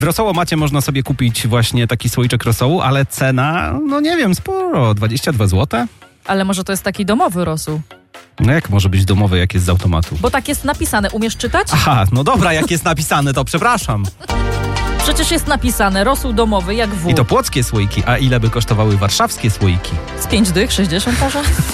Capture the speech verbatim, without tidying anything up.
W Rosołomacie można sobie kupić właśnie taki słoiczek rosołu, ale cena, no nie wiem, sporo, dwadzieścia dwa złote. Ale może to jest taki domowy rosół? No jak może być domowy, jak jest z automatu? Bo tak jest napisane. Umiesz czytać? Aha, no dobra, jak jest napisane, to przepraszam. Przecież jest napisane rosół domowy jak W. I to płockie słoiki, a ile by kosztowały warszawskie słoiki? Z pięć dych, sześćdziesiąt parze?